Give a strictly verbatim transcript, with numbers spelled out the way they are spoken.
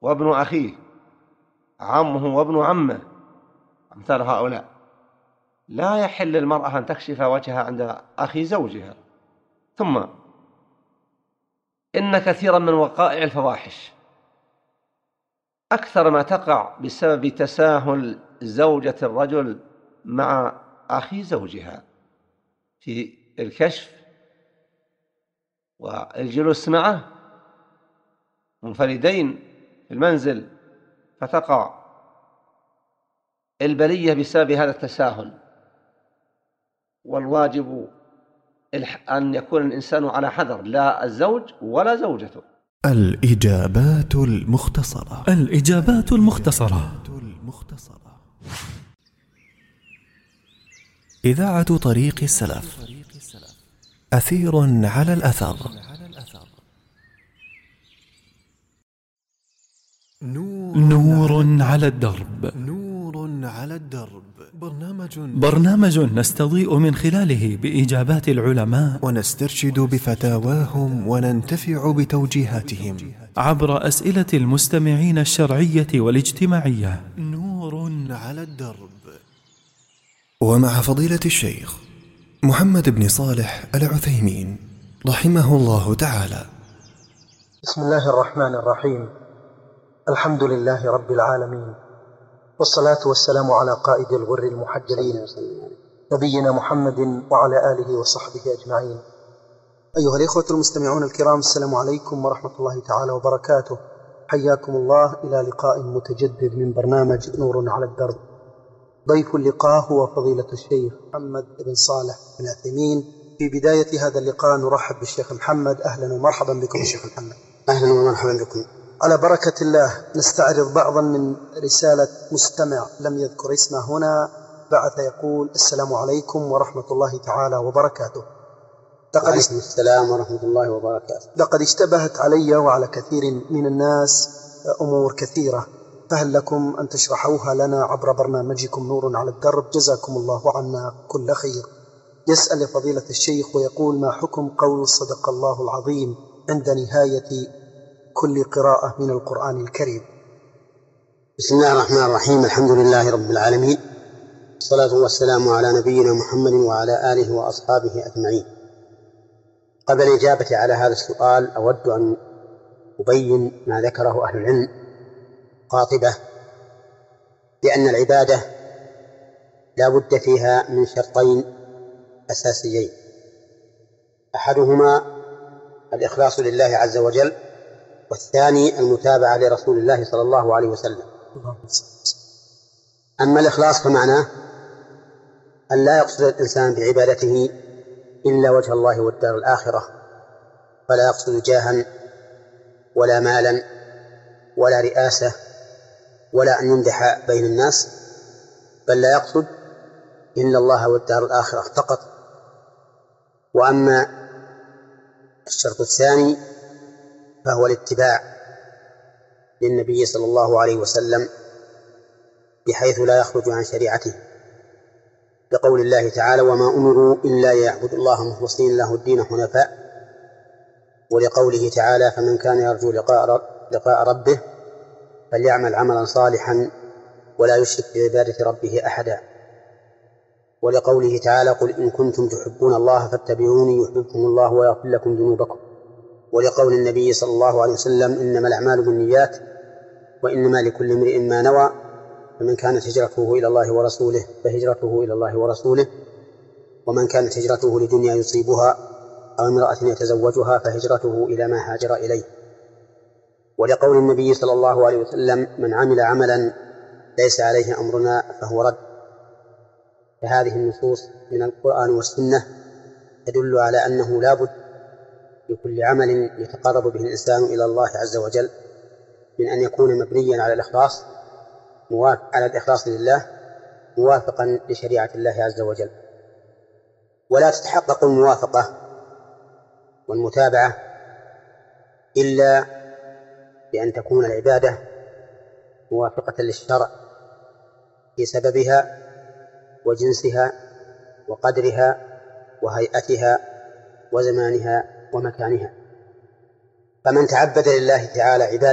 وابن أخيه، عمه وابن عمه، أمثال هؤلاء. لا يحل للمرأة أن تكشف وجهها عند أخي زوجها. ثم إن كثيرا من وقائع الفواحش أكثر ما تقع بسبب تساهل زوجة الرجل مع أخي زوجها في الكشف والجلوس معه منفردين في المنزل، فتقع البلية بسبب هذا التساهل. والواجب أن يكون الإنسان على حذر، لا الزوج ولا زوجته. الإجابات المختصرة. الإجابات المختصرة. إذاعة طريق السلف، أثير على الأثر. نور على الدرب. نور على الدرب. برنامج برنامج نستضيء من خلاله بإجابات العلماء ونسترشد بفتاواهم وننتفع بتوجيهاتهم عبر أسئلة المستمعين الشرعية والاجتماعية. نور على الدرب، ومع فضيلة الشيخ محمد بن صالح العثيمين رحمه الله تعالى. بسم الله الرحمن الرحيم. الحمد لله رب العالمين، والصلاة والسلام على قائد الغر المحجلين نبينا محمد وعلى آله وصحبه أجمعين. أيها الإخوة المستمعون الكرام، السلام عليكم ورحمة الله تعالى وبركاته. حياكم الله إلى لقاء متجدد من برنامج نور على الدرب. ضيف اللقاء هو فضيلة الشيخ محمد بن صالح بن عثيمين. في بداية هذا اللقاء نرحب بالشيخ محمد. أهلا ومرحبا بكم الشيخ محمد. أهلا ومرحبا بكم. على بركة الله نستعرض بعضا من رسالة مستمع لم يذكر اسمه هنا، بعث يقول: السلام عليكم ورحمة الله تعالى وبركاته. لقد السلام ورحمة الله وبركاته. لقد اشتبهت علي وعلى كثير من الناس أمور كثيرة، فهل لكم أن تشرحوها لنا عبر برنامجكم نور على الدرب؟ جزاكم الله عنا كل خير. يسأل فضيلة الشيخ ويقول: ما حكم قول صدق الله العظيم عند نهاية كل قراءة من القرآن الكريم؟ بسم الله الرحمن الرحيم. الحمد لله رب العالمين، الصلاة والسلام على نبينا محمد وعلى آله وأصحابه أجمعين. قبل الإجابة على هذا السؤال أود أن أبين ما ذكره أهل العلم قاطبة، لأن العبادة لا بد فيها من شرطين أساسيين: أحدهما الإخلاص لله عز وجل، والثاني المتابعة لرسول الله صلى الله عليه وسلم. أما الإخلاص فمعناه أن لا يقصد الإنسان بعبادته إلا وجه الله والدار الآخرة، فلا يقصد جاها ولا مالا ولا رئاسة ولا أن يمدح بين الناس، بل لا يقصد إلا الله والدار الآخرة فقط. وأما الشرط الثاني فهو الاتباع للنبي صلى الله عليه وسلم بحيث لا يخرج عن شريعته، لقول الله تعالى: وما أمروا إلا ليعبدوا الله مخلصين له الدين حنفاء، ولقوله تعالى: فمن كان يرجو لقاء, لقاء ربه فليعمل عملا صالحا ولا يشرك بعبادة ربه أحدا، ولقوله تعالى: قل إن كنتم تحبون الله فاتبعوني يحببكم الله ويغفر لكم ذنوبكم، ولقول النبي صلى الله عليه وسلم: إنما الأعمال بالنيات وإنما لكل امرئ ما نوى، فمن كانت هجرته إلى الله ورسوله فهجرته إلى الله ورسوله، ومن كانت هجرته لدنيا يصيبها أو امرأة يتزوجها فهجرته إلى ما هاجر إليه، ولقول النبي صلى الله عليه وسلم: من عمل عملا ليس عليه أمرنا فهو رد. فهذه النصوص من القرآن والسنة تدل على أنه لا بد لكل عمل يتقرب به الإنسان إلى الله عز وجل من أن يكون مبنيا على الإخلاص، على الإخلاص لله، موافقا لشريعة الله عز وجل. ولا تتحقق الموافقة والمتابعة إلا بأن تكون العبادة موافقة للشرع في سببها وجنسها وقدرها وهيئتها وزمانها ومكانها. فمن تعبد لله تعالى عبادة